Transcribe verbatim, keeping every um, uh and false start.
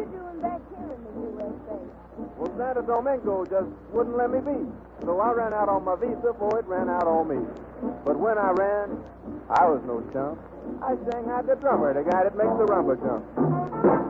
doing back here in the U S A? Well, Santo Domingo just wouldn't let me be. So I ran out on my visa before it ran out on me. But when I ran, I was no chump. I sang out the drummer, the guy that makes the rumba jump.